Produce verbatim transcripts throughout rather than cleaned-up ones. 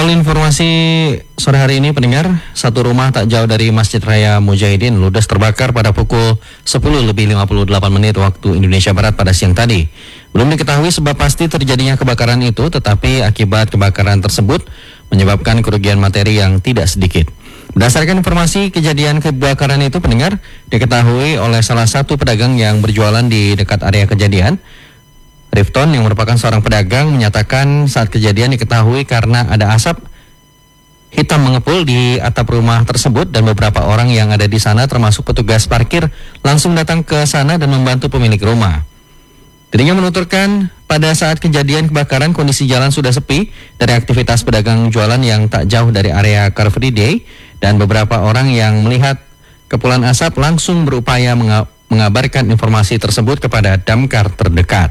Awal informasi sore hari ini pendengar, satu rumah tak jauh dari Masjid Raya Mujahidin ludes terbakar pada pukul sepuluh lebih lima puluh delapan menit waktu Indonesia Barat pada siang tadi. Belum diketahui sebab pasti terjadinya kebakaran itu, tetapi akibat kebakaran tersebut menyebabkan kerugian materi yang tidak sedikit. Berdasarkan informasi kejadian kebakaran itu pendengar, diketahui oleh salah satu pedagang yang berjualan di dekat area kejadian. Rifton yang merupakan seorang pedagang menyatakan saat kejadian diketahui karena ada asap hitam mengepul di atap rumah tersebut dan beberapa orang yang ada di sana termasuk petugas parkir langsung datang ke sana dan membantu pemilik rumah. Dirinya menuturkan pada saat kejadian kebakaran kondisi jalan sudah sepi dari aktivitas pedagang jualan yang tak jauh dari area Car Free Day dan beberapa orang yang melihat kepulan asap langsung berupaya mengabarkan informasi tersebut kepada damkar terdekat.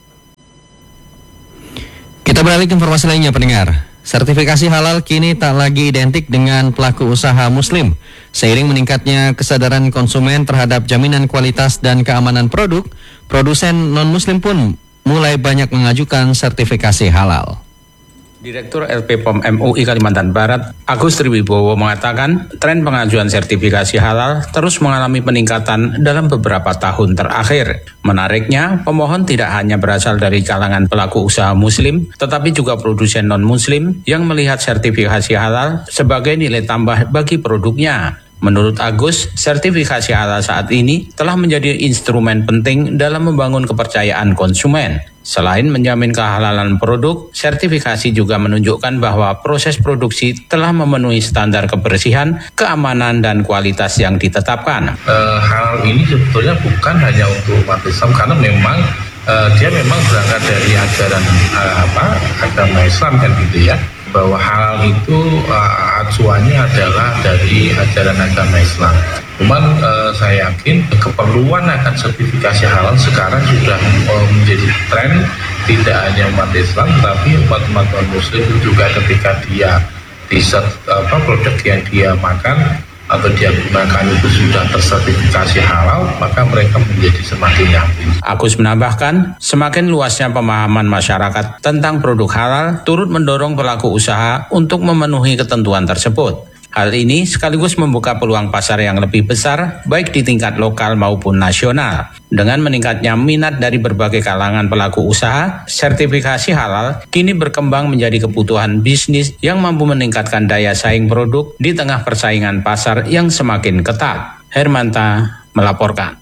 Kita beralih ke informasi lainnya pendengar. Sertifikasi halal kini tak lagi identik dengan pelaku usaha muslim. Seiring meningkatnya kesadaran konsumen terhadap jaminan kualitas dan keamanan produk, produsen non-muslim pun mulai banyak mengajukan sertifikasi halal. Direktur L P P O M M U I Kalimantan Barat, Agus Triwibowo mengatakan, tren pengajuan sertifikasi halal terus mengalami peningkatan dalam beberapa tahun terakhir. Menariknya, pemohon tidak hanya berasal dari kalangan pelaku usaha muslim, tetapi juga produsen non-muslim yang melihat sertifikasi halal sebagai nilai tambah bagi produknya. Menurut Agus, sertifikasi halal saat ini telah menjadi instrumen penting dalam membangun kepercayaan konsumen. Selain menjamin kehalalan produk, sertifikasi juga menunjukkan bahwa proses produksi telah memenuhi standar kebersihan, keamanan, dan kualitas yang ditetapkan. Uh, hal ini sebetulnya bukan hanya untuk umat Islam, karena memang uh, dia memang berangkat dari ajaran uh, apa agama Islam kan gitu ya, bahwa hal itu uh, acuannya adalah dari ajaran agama Islam. Cuman uh, saya yakin keperluan akan sertifikasi halal sekarang sudah uh, menjadi tren, tidak hanya umat Islam tapi umat-umat non-muslim juga ketika dia riset apa produk yang dia makan atau dia gunakan itu sudah tersertifikasi halal, maka mereka menjadi semakin yakin. Agus menambahkan, semakin luasnya pemahaman masyarakat tentang produk halal turut mendorong pelaku usaha untuk memenuhi ketentuan tersebut. Hal ini sekaligus membuka peluang pasar yang lebih besar, baik di tingkat lokal maupun nasional. Dengan meningkatnya minat dari berbagai kalangan pelaku usaha, sertifikasi halal kini berkembang menjadi kebutuhan bisnis yang mampu meningkatkan daya saing produk di tengah persaingan pasar yang semakin ketat. Hermanta melaporkan.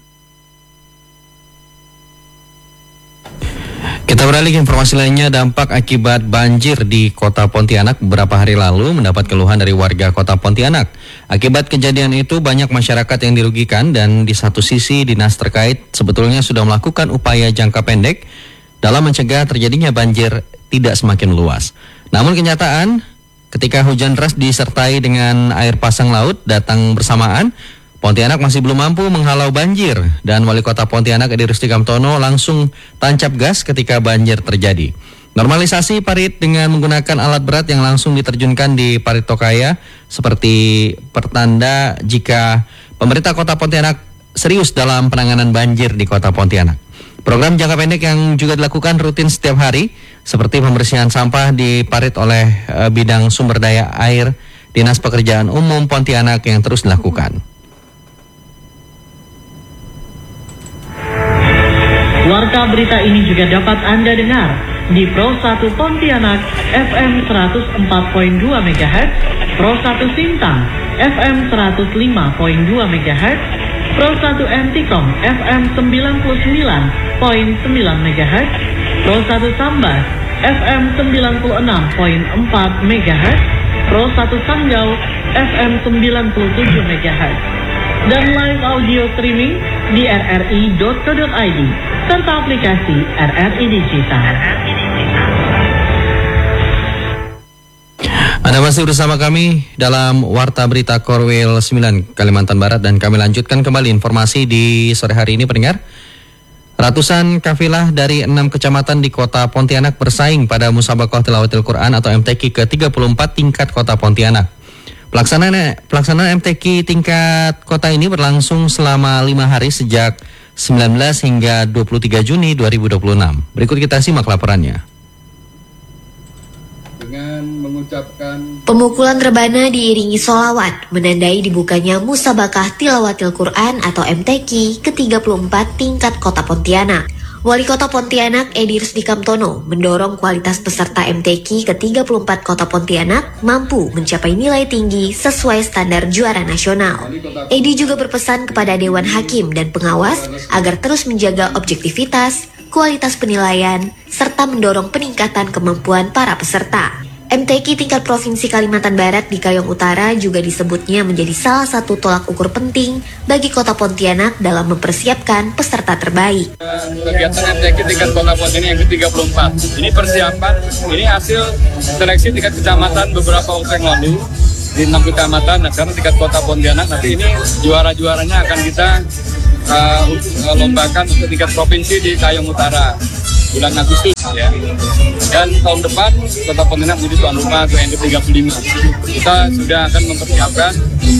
Kita beralih ke informasi lainnya. Dampak akibat banjir di kota Pontianak beberapa hari lalu mendapat keluhan dari warga kota Pontianak. Akibat kejadian itu banyak masyarakat yang dirugikan dan di satu sisi dinas terkait sebetulnya sudah melakukan upaya jangka pendek dalam mencegah terjadinya banjir tidak semakin luas. Namun kenyataan ketika hujan deras disertai dengan air pasang laut datang bersamaan, Pontianak masih belum mampu menghalau banjir dan Wali Kota Pontianak Edi Rusdi Kamtono langsung tancap gas ketika banjir terjadi. Normalisasi parit dengan menggunakan alat berat yang langsung diterjunkan di parit Tokaya seperti pertanda jika pemerintah Kota Pontianak serius dalam penanganan banjir di Kota Pontianak. Program jangka pendek yang juga dilakukan rutin setiap hari seperti pembersihan sampah di parit oleh e, bidang sumber daya air Dinas Pekerjaan Umum Pontianak yang terus dilakukan. Warta berita ini juga dapat Anda dengar di Pro satu Pontianak F M seratus empat koma dua megahertz, Pro satu Sintang F M seratus lima koma dua megahertz, Pro satu Antikom F M sembilan puluh sembilan koma sembilan megahertz, Pro satu Sambas F M sembilan puluh enam koma empat megahertz, Pro satu Sanggau F M sembilan puluh tujuh megahertz. Dan live audio streaming di r r i dot co dot i d serta aplikasi R R I Digital. Anda masih bersama kami dalam Warta Berita Korwil sembilan Kalimantan Barat dan kami lanjutkan kembali informasi di sore hari ini pendengar. Ratusan kafilah dari enam kecamatan di kota Pontianak bersaing pada Musabaqah Tilawatil Quran atau M T Q ke tiga puluh empat tingkat kota Pontianak. Pelaksanaan pelaksanaan M T Q tingkat kota ini berlangsung selama lima hari sejak sembilan belas hingga dua puluh tiga Juni dua ribu dua puluh enam. Berikut kita simak laporannya. dengan mengucapkan pemukulan rebana diiringi sholawat menandai dibukanya Musabakah Tilawatil Quran atau M T Q ke tiga puluh empat tingkat Kota Pontianak. Wali Kota Pontianak Edi Rusdi Kamtono mendorong kualitas peserta M T Q ke tiga puluh empat Kota Pontianak mampu mencapai nilai tinggi sesuai standar juara nasional. Edi juga berpesan kepada Dewan Hakim dan pengawas agar terus menjaga objektivitas, kualitas penilaian, serta mendorong peningkatan kemampuan para peserta. M T Q tingkat Provinsi Kalimantan Barat di Kayong Utara juga disebutnya menjadi salah satu tolak ukur penting bagi Kota Pontianak dalam mempersiapkan peserta terbaik. Kegiatan M T Q tingkat Kota Pontianak yang ke tiga puluh empat. Ini persiapan, ini hasil seleksi tingkat kecamatan beberapa waktu yang lalu di enam kecamatan. Nah, sekarang tingkat Kota Pontianak, nanti ini juara-juaranya akan kita uh, lombakan untuk tingkat provinsi di Kayong Utara bulan Agustus ya. Dan tahun depan Kota Pontianak menjadi tuan rumah untuk yang ke tiga puluh lima. Kita sudah akan mempersiapkan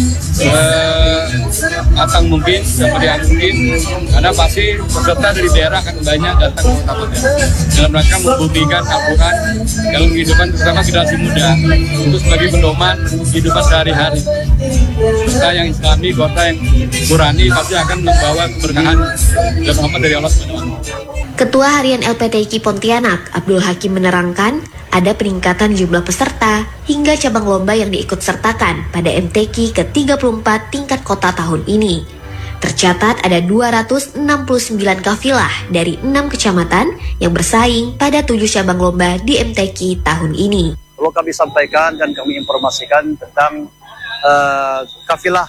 eh, matang mungkin, seperti mungkin, karena pasti peserta dari daerah akan banyak datang ke Kota Pontianak dalam rangka membuktikan Al-Quran dalam kehidupan terutama generasi muda itu sebagai pedoman kehidupan sehari-hari. Kota yang Islami, kota yang Qurani pasti akan membawa keberkahan dan rahmat dari Allah subhanahu wa taala. Ketua Harian L P T Q Pontianak, Abdul Hakim menerangkan ada peningkatan jumlah peserta hingga cabang lomba yang diikut sertakan pada M T Q ke tiga puluh empat tingkat kota tahun ini. Tercatat ada dua ratus enam puluh sembilan kafilah dari enam kecamatan yang bersaing pada tujuh cabang lomba di M T Q tahun ini. Perlu kami sampaikan dan kami informasikan tentang uh, kafilah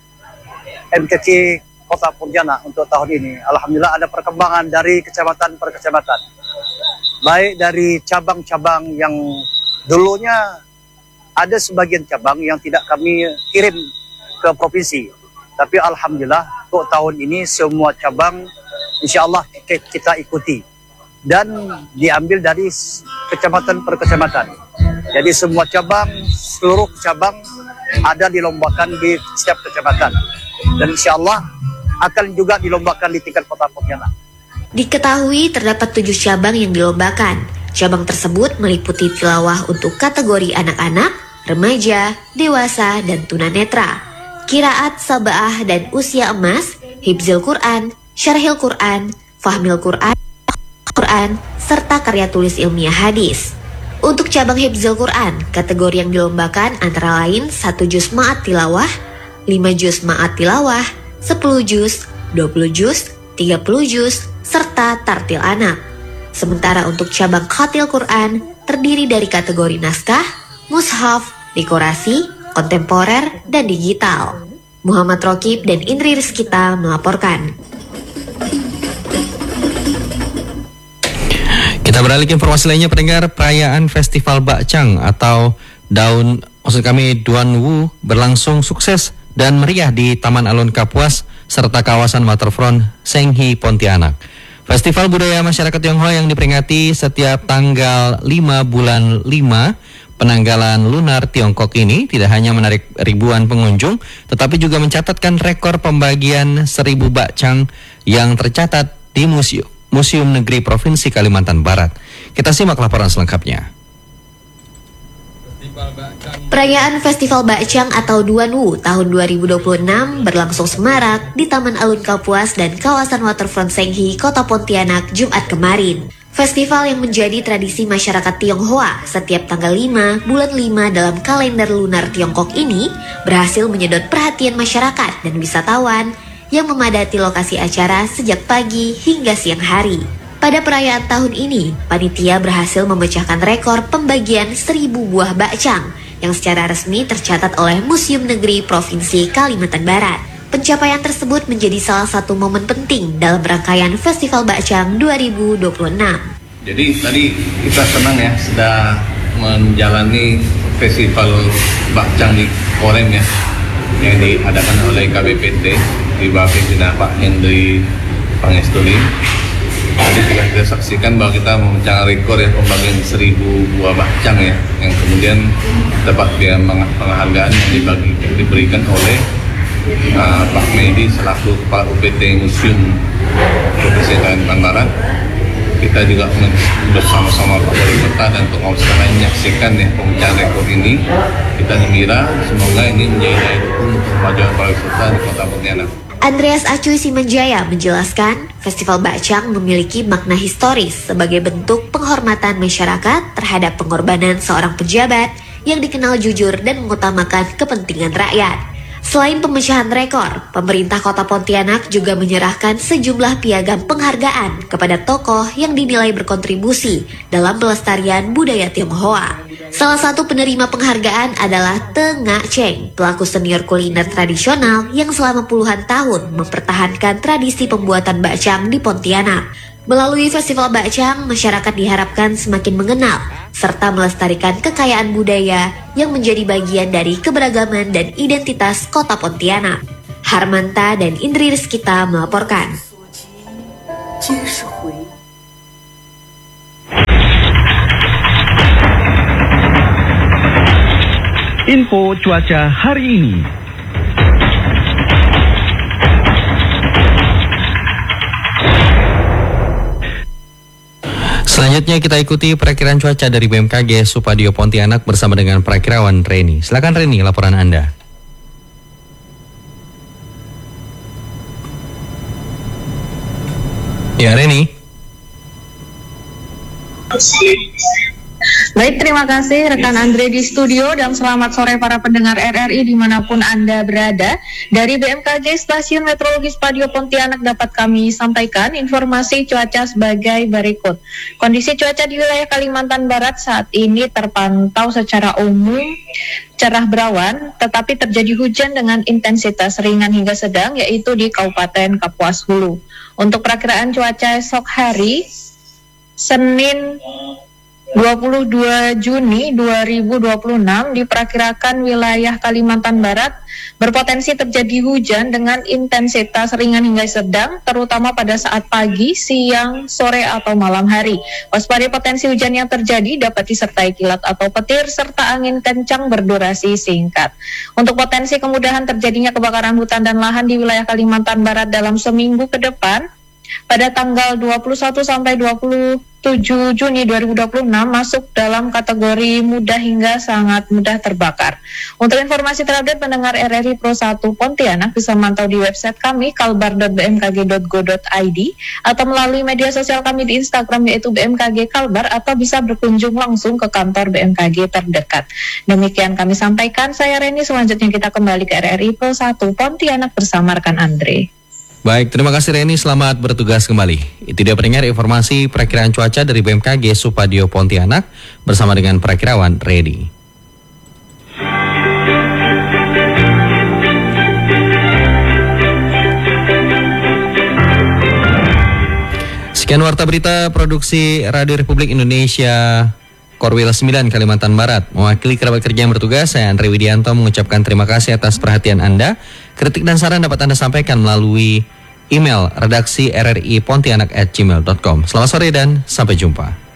M T Q Kota Pontianak untuk tahun ini. Alhamdulillah ada perkembangan dari kecamatan per kecamatan. Baik dari cabang-cabang yang dulunya ada sebagian cabang yang tidak kami kirim ke provinsi. Tapi Alhamdulillah untuk tahun ini semua cabang insya Allah kita ikuti. Dan diambil dari kecamatan per kecamatan. Jadi semua cabang, seluruh cabang ada dilombakan di setiap kecamatan. Dan insya Allah akan juga dilombakan di tingkat Kota Pontianak. Diketahui terdapat tujuh cabang yang dilombakan. Cabang tersebut meliputi tilawah untuk kategori anak-anak, remaja, dewasa, dan tunanetra, qiraat sabaah dan usia emas, hifzil Quran, syarhil Quran, fahmil Quran, Quran, serta karya tulis ilmiah hadis. Untuk cabang hifzil Quran, kategori yang dilombakan antara lain satu juz ma'at tilawah, lima juz ma'at tilawah, sepuluh juz, dua puluh juz, tiga puluh juz, serta tartil anak. Sementara untuk cabang khatil Quran terdiri dari kategori naskah, mushaf, dekorasi, kontemporer, dan digital. Muhammad Rokib dan Indri Rizkita melaporkan. Kita beralih ke informasi lainnya, pendengar. Perayaan Festival Bakcang atau Daun, maksud kami Duanwu, berlangsung sukses dan meriah di Taman Alun Kapuas serta kawasan waterfront Senghi Pontianak. Festival budaya masyarakat Tionghoa yang diperingati setiap tanggal lima bulan lima penanggalan lunar Tiongkok ini tidak hanya menarik ribuan pengunjung, tetapi juga mencatatkan rekor pembagian seribu bakcang yang tercatat di Museum, Museum Negeri Provinsi Kalimantan Barat. Kita simak laporan selengkapnya. Perayaan Festival Bakcang atau Duanwu tahun dua ribu dua puluh enam berlangsung semarak di Taman Alun Kapuas dan kawasan waterfront Senghi, Kota Pontianak, Jumat kemarin. Festival yang menjadi tradisi masyarakat Tionghoa setiap tanggal lima bulan lima dalam kalender lunar Tiongkok ini berhasil menyedot perhatian masyarakat dan wisatawan yang memadati lokasi acara sejak pagi hingga siang hari. Pada perayaan tahun ini, panitia berhasil memecahkan rekor pembagian seribu buah bakcang yang secara resmi tercatat oleh Museum Negeri Provinsi Kalimantan Barat. Pencapaian tersebut menjadi salah satu momen penting dalam rangkaian Festival Bakcang dua ribu dua puluh enam. Jadi tadi kita senang ya sudah menjalani Festival Bakcang di Korem ya, yang diadakan oleh K B P T di bawah pimpinan Pak Hendri Pangestuli. Tadi juga kita saksikan bahwa kita memecahkan rekor ya pembagian seribu buah bakcang ya, yang kemudian dapat dia penghargaan yang dibagi, diberikan oleh uh, Pak Medi selaku Kepala U P T Museum Provinsi Kalimantan Barat kita juga bersama-sama Pak Wali Kota dan pengawas lain menyaksikan ya pemecahan rekor ini. Kita gembira, semoga ini menjadi daya dukung untuk kemajuan pariwisata di Kota Pontianak. Andreas Acuy Simanjaya menjelaskan, Festival Bakcang memiliki makna historis sebagai bentuk penghormatan masyarakat terhadap pengorbanan seorang pejabat yang dikenal jujur dan mengutamakan kepentingan rakyat. Selain pemecahan rekor, pemerintah Kota Pontianak juga menyerahkan sejumlah piagam penghargaan kepada tokoh yang dinilai berkontribusi dalam pelestarian budaya Tionghoa. Salah satu penerima penghargaan adalah Teng Nga Cheng, pelaku senior kuliner tradisional yang selama puluhan tahun mempertahankan tradisi pembuatan bakcang di Pontianak. Melalui Festival Bakcang, masyarakat diharapkan semakin mengenal serta melestarikan kekayaan budaya yang menjadi bagian dari keberagaman dan identitas Kota Pontianak. Harmanta dan Indri Rizkita melaporkan. Info cuaca hari ini. Selanjutnya kita ikuti perakiraan cuaca dari B M K G Supadio Pontianak bersama dengan perakirawan Reni. Silakan Reni, laporan Anda. Ya, Reni. Baik, terima kasih rekan Andre di studio dan selamat sore para pendengar R R I dimanapun Anda berada. Dari B M K G Stasiun Meteorologi Supadio Pontianak dapat kami sampaikan informasi cuaca sebagai berikut. Kondisi cuaca di wilayah Kalimantan Barat saat ini terpantau secara umum cerah berawan, tetapi terjadi hujan dengan intensitas ringan hingga sedang, yaitu di Kabupaten Kapuas Hulu. Untuk perakiraan cuaca esok hari, Senin dua puluh dua Juni dua ribu dua puluh enam diperkirakan wilayah Kalimantan Barat berpotensi terjadi hujan dengan intensitas ringan hingga sedang, terutama pada saat pagi, siang, sore, atau malam hari. Waspada potensi hujan yang terjadi dapat disertai kilat atau petir serta angin kencang berdurasi singkat. Untuk potensi kemudahan terjadinya kebakaran hutan dan lahan di wilayah Kalimantan Barat dalam seminggu ke depan, pada tanggal dua puluh satu sampai dua puluh tujuh Juni dua ribu dua puluh enam masuk dalam kategori mudah hingga sangat mudah terbakar. Untuk informasi terupdate pendengar R R I Pro satu Pontianak bisa mantau di website kami kalbar dot b m k g dot go dot i d atau melalui media sosial kami di Instagram yaitu B M K G Kalbar, atau bisa berkunjung langsung ke kantor B M K G terdekat. Demikian kami sampaikan, saya Reni. Selanjutnya kita kembali ke R R I Pro satu Pontianak bersama rekan Andre. Baik, terima kasih Reni, selamat bertugas kembali. Itu dia pendengar informasi perakiraan cuaca dari B M K G Supadio Pontianak bersama dengan perakirawan Reni. Sekian warta berita produksi Radio Republik Indonesia Korwil sembilan Kalimantan Barat. Mewakili kerabat kerja yang bertugas, saya Andre Widianto mengucapkan terima kasih atas perhatian Anda. Kritik dan saran dapat Anda sampaikan melalui email redaksi r r i pontianak at gmail dot com. Selamat sore dan sampai jumpa.